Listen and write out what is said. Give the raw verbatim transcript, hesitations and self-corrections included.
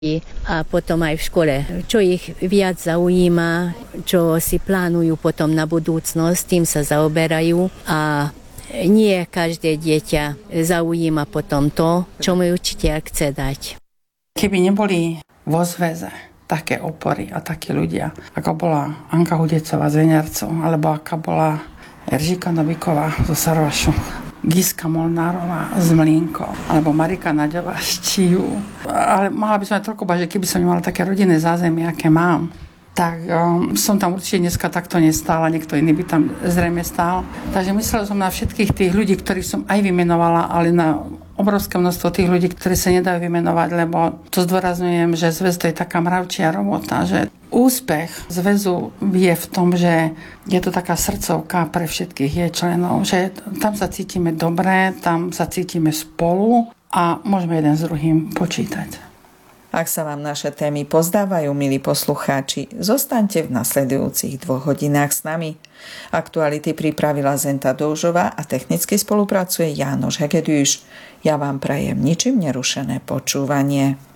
a potom aj v škole. Čo ich viac zaujíma, čo si plánujú potom na budúcnosť, tým sa zaoberajú a nie každé dieťa zaujíma potom to, čo mu učiteľ chce dať. Keby neboli vo zväze také opory a takí ľudia, ako bola Anka Hudecová z Venercov, alebo aká bola Eržika Noviková zo Sarvašu, Giska Molnárová z Mlínkov, alebo Marika Naďová z Čiu. Ale mala by som aj toľko bať, že keby som nemala také rodinné zázemie, aké mám, tak um, som tam určite dneska takto nestála, niekto iný by tam zrejme stál. Takže myslela som na všetkých tých ľudí, ktorých som aj vymenovala, ale na obrovské množstvo tých ľudí, ktorí sa nedajú vymenovať, lebo to zdôrazňujem, že zväz to je taká mravčia robota, že úspech zväzu je v tom, že je to taká srdcovka pre všetkých jej členov, že tam sa cítime dobre, tam sa cítime spolu a môžeme jeden s druhým počítať. Ak sa vám naše témy pozdávajú, milí poslucháči, zostaňte v nasledujúcich dvoch hodinách s nami. Aktuality pripravila Zenta Doužová a technicky spolupracuje Jánoš Hegedűs. Ja vám prajem ničím nerušené počúvanie.